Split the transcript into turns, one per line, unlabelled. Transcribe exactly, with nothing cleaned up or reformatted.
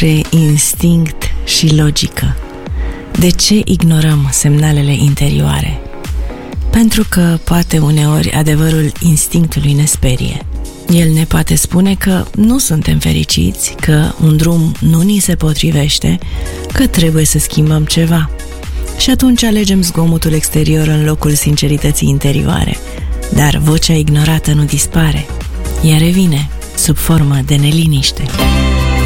despre instinct și logică. De ce ignorăm semnalele interioare? Pentru că poate uneori adevărul instinctului ne sperie. El ne poate spune că nu suntem fericiți, că un drum nu ni se potrivește, că trebuie să schimbăm ceva. Și atunci alegem zgomotul exterior în locul sincerității interioare. Dar vocea ignorată nu dispare. Ea revine sub formă de neliniște.